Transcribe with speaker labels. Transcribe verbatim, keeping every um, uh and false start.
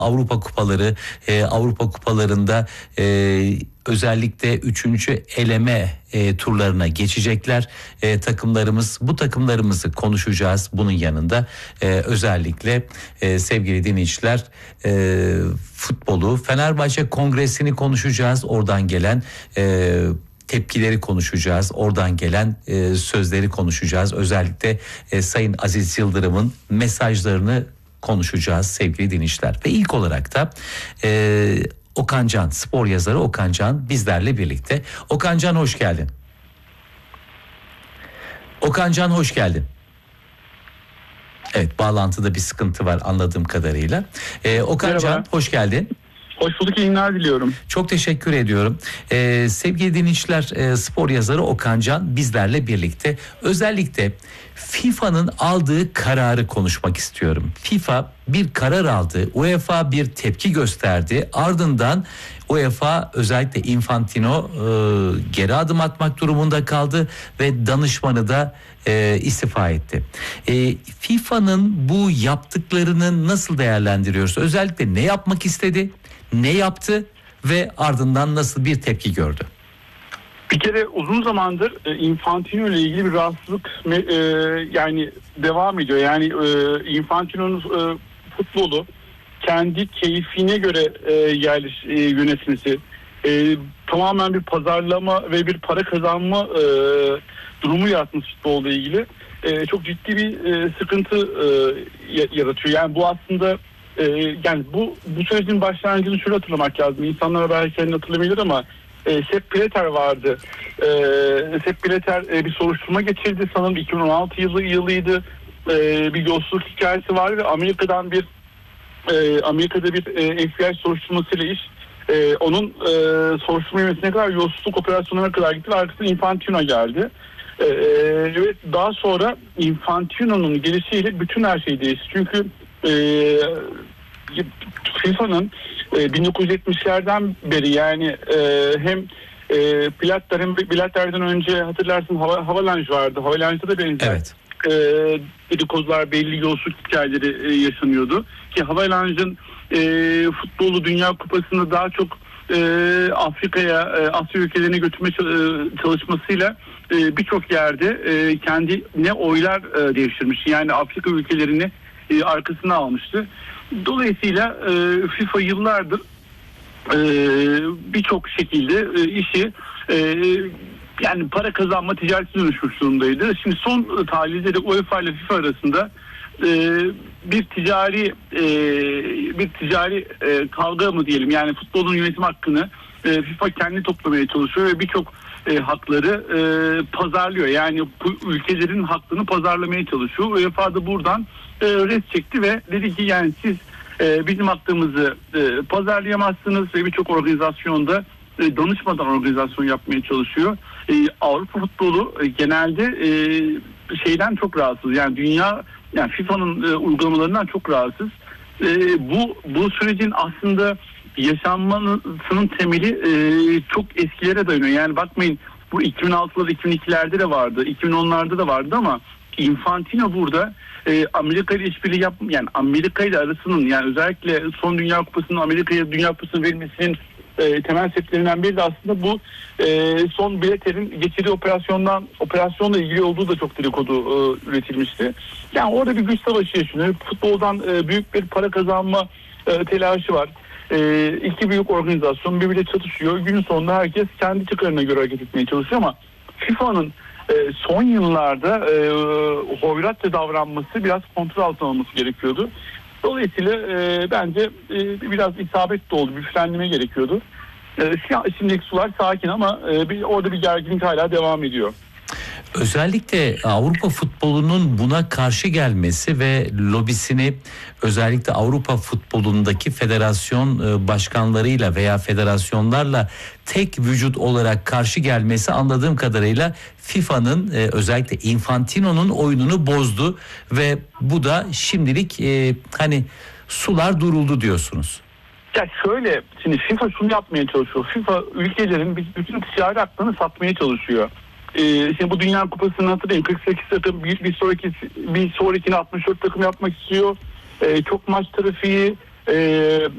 Speaker 1: Avrupa kupaları, e, Avrupa kupalarında e, özellikle üçüncü eleme e, turlarına geçecekler e, takımlarımız. Bu takımlarımızı konuşacağız. Bunun yanında e, özellikle e, sevgili dinleyiciler e, futbolu, Fenerbahçe Kongresi'ni konuşacağız. Oradan gelen e, tepkileri konuşacağız. Oradan gelen e, sözleri konuşacağız. Özellikle e, Sayın Aziz Yıldırım'ın mesajlarını konuşacağız sevgili dinleyiciler. Ve ilk olarak da e, Okan Can, spor yazarı Okan Can bizlerle birlikte. Okan Can hoş geldin. Okan Can hoş geldin. Evet, bağlantıda bir sıkıntı var anladığım kadarıyla. Ee, Okan
Speaker 2: Merhaba.
Speaker 1: Can hoş geldin.
Speaker 2: Hoş bulduk, iyi günler diliyorum.
Speaker 1: Çok teşekkür ediyorum. Ee, sevgili dinleyiciler, e, spor yazarı Okan Can bizlerle birlikte. Özellikle FIFA'nın aldığı kararı konuşmak istiyorum. FIFA bir karar aldı. UEFA bir tepki gösterdi. Ardından UEFA özellikle Infantino e, geri adım atmak durumunda kaldı ve danışmanı da e, istifa etti. E, FIFA'nın bu yaptıklarını nasıl değerlendiriyoruz? Özellikle ne yapmak istedi? Ne yaptı ve ardından nasıl bir tepki gördü?
Speaker 2: Bir kere uzun zamandır e, Infantino ile ilgili bir rahatsızlık e, yani devam ediyor. Yani e, Infantino'nun e, futbolu kendi keyfine göre e, yerleş, e, yönetmesi, e, tamamen bir pazarlama ve bir para kazanma e, durumu yaratması futbolla ilgili e, çok ciddi bir e, sıkıntı e, yaratıyor. Yani bu aslında e, yani bu bu sürecin başlangıcını şöyle hatırlamak lazım. İnsanlar belki kendini hatırlamayabilir ama e, Sepp Blatter vardı. E, Sepp Blatter e, bir soruşturma geçirdi. Sanırım iki bin on altı yılı yılıydı. E, bir yolsuzluk hikayesi var ve Amerika'dan bir e, Amerika'da bir e, F B I soruşturmasıyla iş e, onun e, soruşturma yönetmesine kadar yolsuzluk operasyonlarına kadar gitti ve arkasından Infantino geldi. E, ve daha sonra Infantino'nun gelişiyle bütün her şey değişti. Çünkü e, FIFA'nın e, bin dokuz yüz yetmişlerden beri yani e, hem e, Blatter hem Blatter'den önce hatırlarsın Hava, Havalanche vardı. Havalanche'da da benzer
Speaker 1: Evet.
Speaker 2: e, dedikodular, belli yolsuzluk hikayeleri e, yaşanıyordu. Ki Havalanche'ın e, futbolu Dünya Kupası'nda daha çok e, Afrika'ya, e, Asya ülkelerine götürme çalışmasıyla e, birçok yerde e, kendine oylar e, devşirmiş. Yani Afrika ülkelerini e, arkasına almıştı. Dolayısıyla e, FIFA yıllardır e, birçok şekilde e, işi e, yani para kazanma ticareti dönüşmüş durumdaydı. Şimdi son tahlilde de UEFA ile FIFA arasında e, bir ticari e, bir ticari e, kavga mı diyelim, yani futbolun yönetim hakkını e, FIFA kendi toplamaya çalışıyor ve birçok e, hakları e, pazarlıyor. Yani bu ülkelerin hakkını pazarlamaya çalışıyor. UEFA da buradan e, res çekti ve dedi ki yani siz e, bizim hakkımızı e, pazarlayamazsınız ve birçok organizasyonda e, danışmadan organizasyon yapmaya çalışıyor. E, Avrupa futbolu e, genelde e, şeyden çok rahatsız. Yani dünya, yani FIFA'nın e, uygulamalarından çok rahatsız. E, bu bu sürecin aslında yaşanmasının temeli e, çok eskilere dayanıyor. Yani bakmayın, bu iki bin altılarda iki bin ikilerde de vardı, iki bin onlarda da vardı ama Infantino burada e, Amerika ile işbirliği yap, yani Amerika ile arasının, yani özellikle son Dünya Kupası'nın Amerika'ya Dünya Kupası'nın verilmesinin e, temel sebeplerinden biri de aslında bu e, son Blatter'in geçirdiği operasyondan operasyonla ilgili olduğu da çok dedikodu e, üretilmişti. Yani orada bir güç savaşı yaşanıyor. Futboldan e, büyük bir para kazanma e, telaşı var. E, iki büyük organizasyon birbiriyle çatışıyor. Günün sonunda herkes kendi çıkarına göre hareket etmeye çalışıyor ama FIFA'nın e, son yıllarda e, hoyratça davranması, biraz kontrol altına alınması gerekiyordu. Dolayısıyla e, bence e, biraz isabet de oldu. Bir frenleme gerekiyordu. E, şimdiki sular sakin ama e, bir, orada bir gerginlik hala devam ediyor.
Speaker 1: Özellikle Avrupa futbolunun buna karşı gelmesi ve lobisini özellikle Avrupa futbolundaki federasyon başkanlarıyla veya federasyonlarla tek vücut olarak karşı gelmesi anladığım kadarıyla FIFA'nın özellikle Infantino'nun oyununu bozdu ve bu da şimdilik hani sular duruldu diyorsunuz.
Speaker 2: Ya şöyle, şimdi FIFA şunu yapmaya çalışıyor. FIFA ülkelerin bütün ticari haklarını satmaya çalışıyor. Ee, şimdi bu Dünya Kupası'nı hatırlayın, kırk sekiz takım, bir, bir sonraki bir sonrakini altmış dört takım yapmak istiyor. Ee, çok maç trafiği, e,